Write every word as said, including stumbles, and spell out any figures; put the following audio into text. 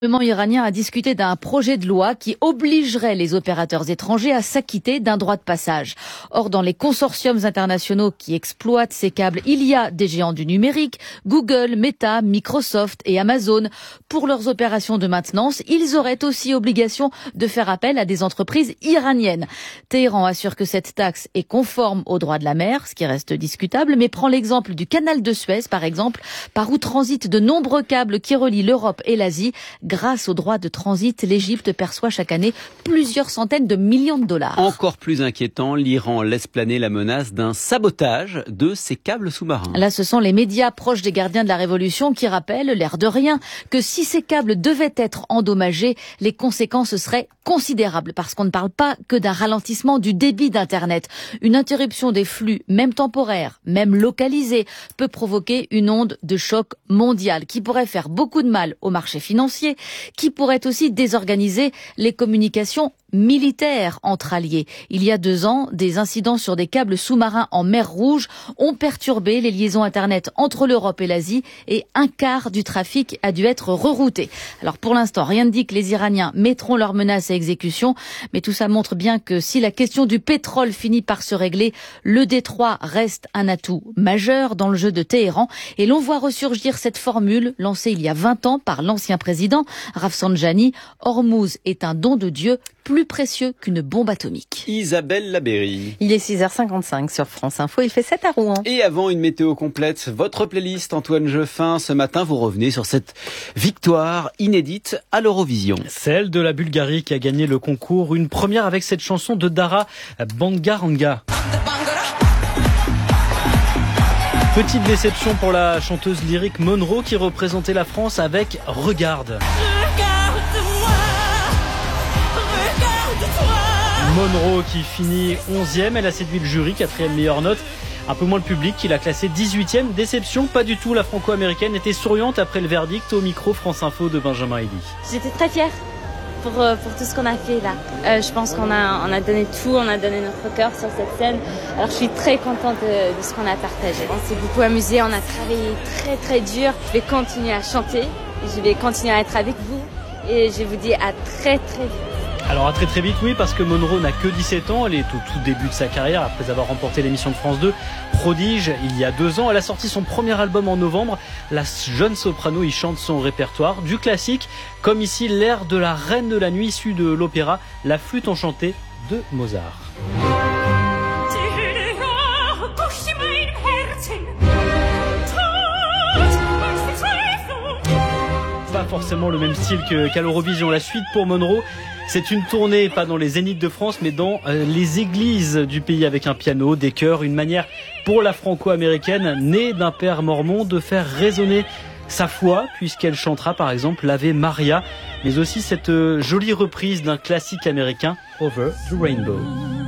Le gouvernement iranien a discuté d'un projet de loi qui obligerait les opérateurs étrangers à s'acquitter d'un droit de passage. Or, dans les consortiums internationaux qui exploitent ces câbles, il y a des géants du numérique, Google, Meta, Microsoft et Amazon. Pour leurs opérations de maintenance, ils auraient aussi obligation de faire appel à des entreprises iraniennes. Téhéran assure que cette taxe est conforme au droit de la mer, ce qui reste discutable, mais prend l'exemple du canal de Suez, par exemple, par où transitent de nombreux câbles qui relient l'Europe et l'Asie. Grâce au droit de transit, l'Égypte perçoit chaque année plusieurs centaines de millions de dollars. Encore plus inquiétant, l'Iran laisse planer la menace d'un sabotage de ses câbles sous-marins. Là, ce sont les médias proches des gardiens de la Révolution qui rappellent, l'air de rien, que si ces câbles devaient être endommagés, les conséquences seraient considérables, parce qu'on ne parle pas que d'un ralentissement du débit d'Internet. Une interruption des flux, même temporaire, même localisée, peut provoquer une onde de choc mondiale qui pourrait faire beaucoup de mal au marché financier, qui pourrait aussi désorganiser les communications militaires entre alliés. Il y a deux ans, des incidents sur des câbles sous-marins en mer Rouge ont perturbé les liaisons Internet entre l'Europe et l'Asie et un quart du trafic a dû être rerouté. Alors pour l'instant, rien ne dit que les Iraniens mettront leurs menaces à exécution, mais tout ça montre bien que si la question du pétrole finit par se régler, le détroit reste un atout majeur dans le jeu de Téhéran et l'on voit ressurgir cette formule lancée il y a vingt ans par l'ancien président Rafsanjani. Hormuz est un don de Dieu, plus précieux qu'une bombe atomique. Isabelle Labéry. Il est six heures cinquante-cinq sur France Info, il fait sept à Rouen. Et avant une météo complète, votre playlist Antoine Jeffin. Ce matin, vous revenez sur cette victoire inédite à l'Eurovision. Celle de la Bulgarie qui a gagné le concours. Une première avec cette chanson de Dara, Bangaranga. Petite déception pour la chanteuse lyrique Monroe qui représentait la France avec Regarde. Monroe qui finit onzième, elle a séduit le jury, quatrième meilleure note. Un peu moins le public qui l'a classée dix-huitième. Déception, pas du tout, la franco-américaine était souriante après le verdict au micro France Info de Benjamin Elie. J'étais très fière pour, pour tout ce qu'on a fait là. Euh, je pense qu'on a, on a donné tout, on a donné notre cœur sur cette scène. Alors je suis très contente de, de ce qu'on a partagé. On s'est beaucoup amusé, on a travaillé très très dur. Je vais continuer à chanter, je vais continuer à être avec vous et je vous dis à très très vite. Alors à très très vite, oui, parce que Monroe n'a que dix-sept ans, elle est au tout début de sa carrière après avoir remporté l'émission de France deux Prodige il y a deux ans. Elle a sorti son premier album en novembre. La jeune soprano y chante son répertoire, du classique, comme ici l'air de la Reine de la Nuit issu de l'opéra La Flûte enchantée de Mozart. Pas forcément le même style qu'à l'Eurovision. La suite pour Monroe, c'est une tournée, pas dans les zéniths de France, mais dans euh, les églises du pays avec un piano, des chœurs, une manière pour la franco-américaine, née d'un père mormon, de faire résonner sa foi, puisqu'elle chantera par exemple l'Ave Maria, mais aussi cette euh, jolie reprise d'un classique américain, Over the Rainbow.